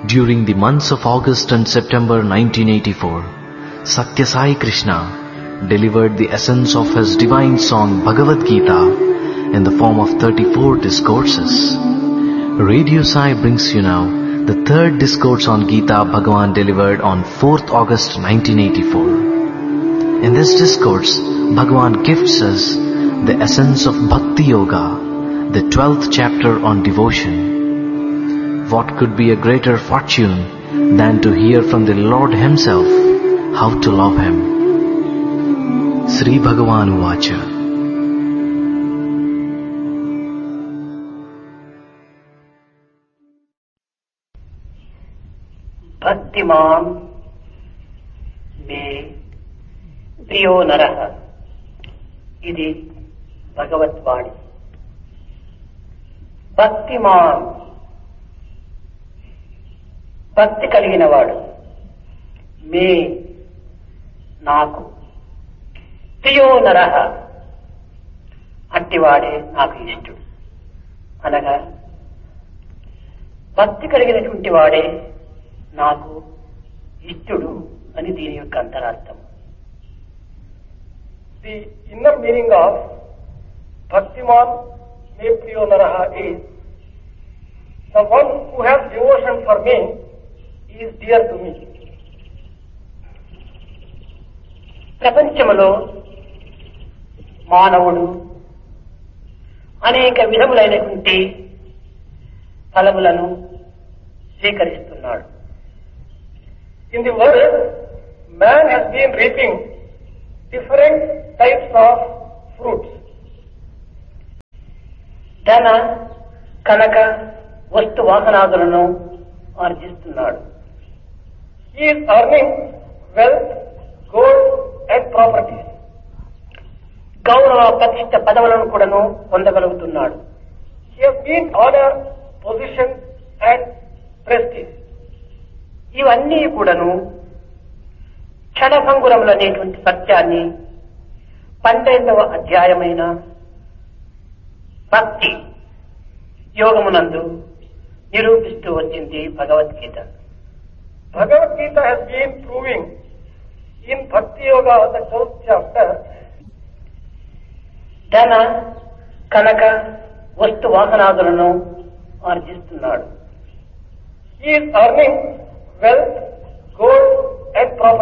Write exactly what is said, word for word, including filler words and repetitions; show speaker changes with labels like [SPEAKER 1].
[SPEAKER 1] During the months of August and September nineteen eighty-four, Satya Sai Krishna delivered the essence of his divine song Bhagavad Gita in the form of thirty-four discourses. Radio Sai brings you now the third discourse on Gita Bhagavan delivered on fourth August nineteen eighty-four. In this discourse, Bhagavan gifts us the essence of Bhakti Yoga, the twelfth chapter on devotion. What could be a greater fortune than to hear from the Lord Himself how to love Him? Sri Bhagavan Uvacha.
[SPEAKER 2] Bhaktiman me priyo naraha. ఇది భగవద్వాణి. భక్తిమాన్ భక్తి కలిగిన వాడు, మే నాకు, ప్రియో నరః అట్టివాడే నాకు ఇష్టుడు. అనగా భక్తి కలిగినటువంటి వాడే నాకు ఇష్టుడు అని దీని యొక్క అంతరార్థం.
[SPEAKER 3] The inner meaning of Bhaktiman me priyo naraha is the one who has devotion for me is dear to me.
[SPEAKER 2] ప్రపంచంలో మానవుడు అనేక విధములైనటువంటి ఫలములను స్వీకరిస్తున్నాడు.
[SPEAKER 3] In the world, man has been reaping different types of fruits.
[SPEAKER 2] ధన కనక వస్తు వాహనాదులను ఆర్జిస్తున్నాడు.
[SPEAKER 3] He is earning wealth, gold and properties.
[SPEAKER 2] గౌరవ ప్రతిష్ట పదవులను కూడాను పొందగలుగుతున్నాడు.
[SPEAKER 3] He has gained honor, position and prestige.
[SPEAKER 2] ఇవన్నీ కూడాను క్షణభంగురములు అనేటువంటి సత్యాన్ని పన్నెండవ అధ్యాయమైన భక్తి యోగమునందు నిరూపిస్తూ వచ్చింది Bhagavad Gita.
[SPEAKER 3] Bhagavad Gita has been proving in Bhakti Yoga, the twelfth chapter,
[SPEAKER 2] ధన కనక వస్తు వాహనాదులను ఆర్జిస్తున్నాడు.
[SPEAKER 3] he is earning wealth, gold and property.